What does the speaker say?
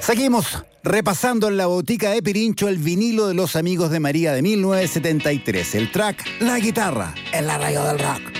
Seguimos repasando en la botica de Pirincho el vinilo de Los Amigos de María de 1973. El track La Guitarra en la radio del rock.